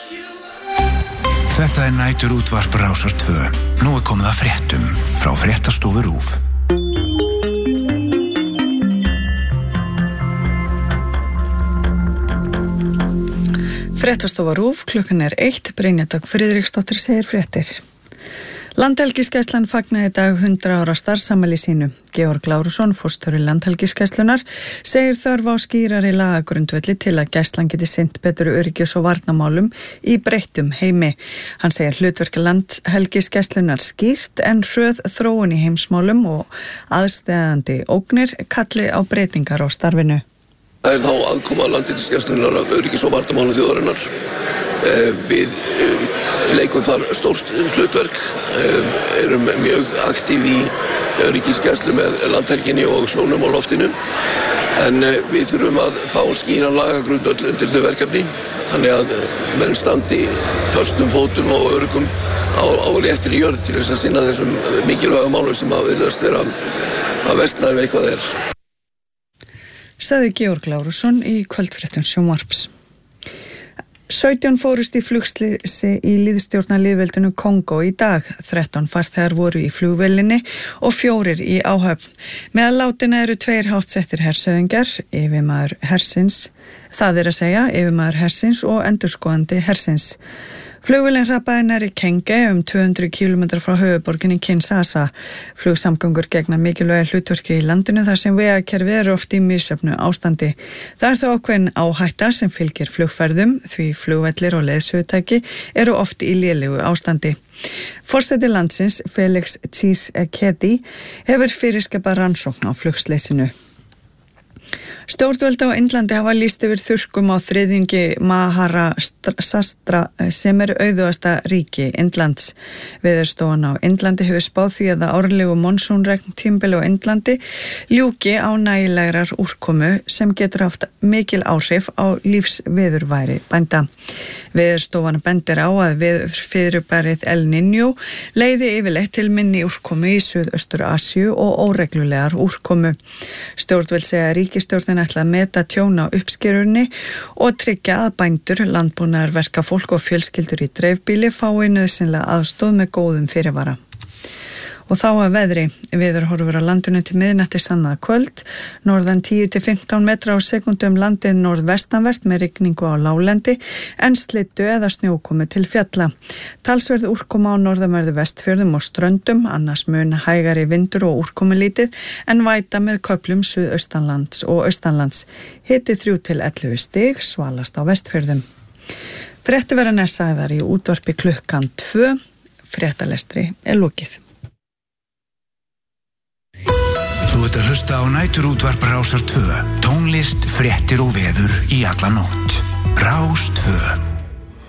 Þetta næturútvarp Rásar 2. Nú komið að fréttum frá Fréttastofu RÚV. Fréttastofa RÚV, klukkan 1, Brynja Dögg Friðriksdóttir segir fréttir. Landhelgisgæslan fagnaði í dag 100 ára starfsafmæli sínu. Georg Lárusson, forstjóri Landhelgisgæslunnar, segir þörf á skýrari lagagrundvelli til að gæslan geti sinnt betur öryggis- og varnarmálum í breyttum heimi. Hann segir hlutverk Landhelgisgæslunnar skýrt en hröð þróun í heimsmálum og aðsteðandi ógnir kalli á breytingar á starfinu. Það þá aðkoma Landhelgisgæslunnar af öryggis- og varnarmálum þjóðarinnar. Við leikum þar stórt hlutverk, erum mjög aktív í öryggisgæslu með landhelginni og sjónum á loftinu, en við þurfum að fá skýra lagagrundvöll undir þau verkefni, þannig að menn standi föstum fótum og öruggum á réttri jörð til þess að sinna þessum mikilvæga málum sem að virðast vera að versna ef eitthvað er. Sagði Georg Lárusson í kvöldfréttum sjónvarps. 17 fórust í flugslýsi í lýðstjórnarlýðveldinu Kongó í dag. 13 farþegar voru í flugvélinni og 4 í áhöfn. Meðal látinna eru 2 háttsettir hersöðingar, yfirmaður hersins, það er að segja yfirmaður hersins og endurskoðandi hersins. Flugvélin hrapaði nærri Kenge 200 km frá höfuðborginni Kinshasa. Flugsamgöngur gegna mikilvæga hlutverki í landinu þar sem vegakerfið er oft í misjöfnu ástandi. Það er þó ákveðin áhætta sem fylgir flugferðum því flugvellir og leiðsögutæki eru oft í lélegu ástandi. Forseti landsins, Felix Tshisekedi, hefur fyrirskipað rannsókn á flugsleysinu. Stjórnvöld á Indlandi hafa lýst yfir þurrkum á þriðjungi Maharashtra sem er auðugasta ríki Indlands. Veðurstofan á Indlandi hefur spáð því að árlegu monsúnregn tímabili á Indlandi ljúki á nægilegrar úrkomu sem getur haft mikil áhrif á lífsveðurværi bænda. Veðurstofan bendir á að veðurfyrirbærið El Niño leiði yfirleitt til minni úrkomu í Suðaustur-Asíu og óreglulegar úrkomu. Stjórnvöld segja að ríkisstjórnin ætla að meta tjón á uppskerunni og tryggja að bændur, landbúnaðarverkafólk og fjölskyldur í dreifbýli fái nauðsynlega aðstoð með góðum fyrirvara. Og þá að veðri, veðurhorfur á landinu til miðnætti sannað kvöld, norðan 10-15 metra á sekúndu landið norðvestanvert með rigningu á láglendi, en slyddu eða snjókomu til fjalla. Talsverð úrkoma á norðanverðu Vestfjörðum og Ströndum, annars mun hægari vindur og úrkomulítið, en væta með köflum suðaustanlands og austanlands. Hiti 3-11 stig, svalast á Vestfjörðum. Fréttir verða næsagðar í útvarpi klukkan 2, fréttalestri er lokið. Þú ert að hlusta á næturútvarp Rásar 2. Tónlist, fréttir og veður í alla nótt. Rás 2.